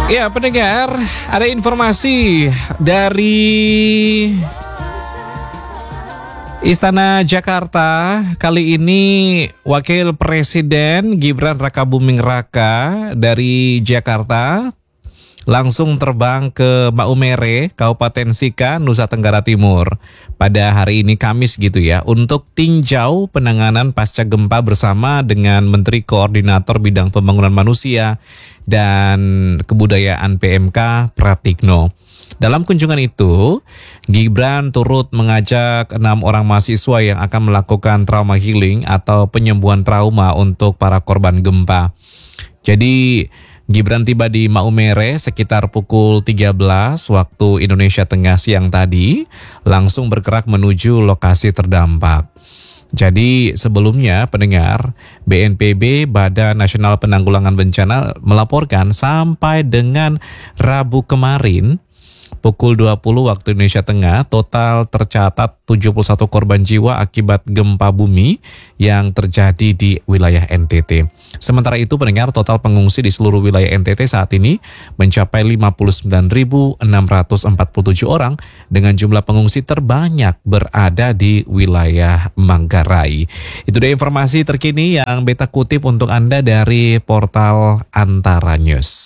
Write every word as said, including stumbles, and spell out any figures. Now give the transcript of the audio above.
Ya, pendengar, ada informasi dari Istana Jakarta. Kali ini Wakil Presiden Gibran Rakabuming Raka dari Jakarta langsung terbang ke Maumere, Kabupaten Sika, Nusa Tenggara Timur pada hari ini Kamis gitu ya, untuk tinjau penanganan pasca gempa bersama dengan Menteri Koordinator Bidang Pembangunan Manusia dan Kebudayaan P M K Pratikno. Dalam kunjungan itu, Gibran turut mengajak enam orang mahasiswa yang akan melakukan trauma healing atau penyembuhan trauma untuk para korban gempa. Jadi Gibran tiba di Maumere sekitar pukul tiga belas waktu Indonesia Tengah siang tadi, langsung bergerak menuju lokasi terdampak. Jadi sebelumnya pendengar, B N P B Badan Nasional Penanggulangan Bencana melaporkan sampai dengan Rabu kemarin pukul dua puluh waktu Indonesia Tengah, total tercatat tujuh puluh satu korban jiwa akibat gempa bumi yang terjadi di wilayah N T T. Sementara itu pendengar, total pengungsi di seluruh wilayah N T T saat ini mencapai lima puluh sembilan ribu enam ratus empat puluh tujuh orang dengan jumlah pengungsi terbanyak berada di wilayah Manggarai. Itu dia informasi terkini yang beta kutip untuk Anda dari portal Antara News.